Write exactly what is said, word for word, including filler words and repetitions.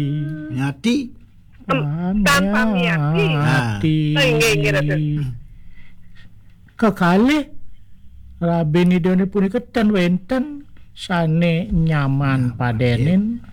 Miyati. Tanpa Miyati. Miyati. Ah, nggih, nggih, Raden. Kekalih rabinipun punika ten wenten sane nyaman padenen